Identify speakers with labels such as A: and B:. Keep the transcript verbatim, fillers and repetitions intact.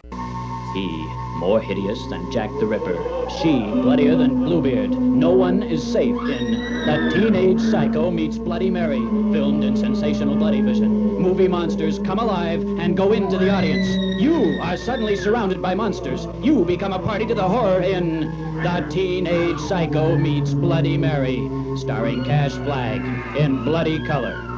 A: He, more hideous than Jack the Ripper. She, bloodier than Bluebeard. No one is safe in The Teenage Psycho Meets Bloody Mary, filmed in sensational Bloody Vision. Movie monsters come alive and go into the audience. You are suddenly surrounded by monsters. You become a party to the horror in The Teenage Psycho Meets Bloody Mary, starring Cash Flagg in bloody color.